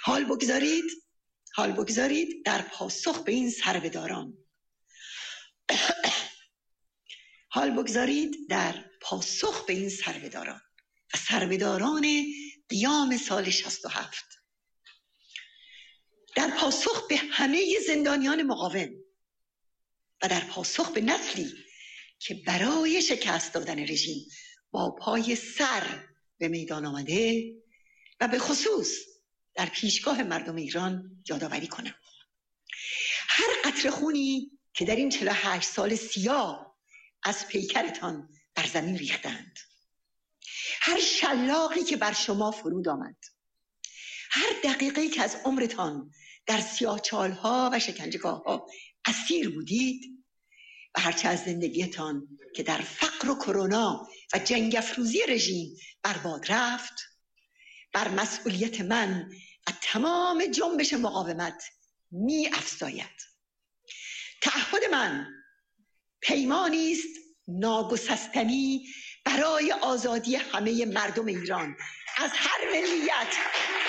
حال بگذارید در پاسخ به این سربداران و سربداران قیام سال 67، در پاسخ به همه زندانیان مقاوم و در پاسخ به نسلی که برای شکست دادن رژیم با پای سر به میدان آمده و به خصوص در پیشگاه مردم ایران یادآوری کنم هر قطره خونی که در این 48 سال سیاه از پیکرتان بر زمین ریختند، هر شلاقی که بر شما فرود آمد، هر دقیقه‌ای که از عمرتان در سیاهچال‌ها و شکنجهگاه‌ها اسیر بودید و هرچه از زندگیتان که در فقر و کرونا و جنگ افروزی رژیم برباد رفت، بر مسئولیت من و تمام جنبش مقاومت می افزاید. تعهد من پیمانی است ناگسستنی برای آزادی همه مردم ایران از هر ملیت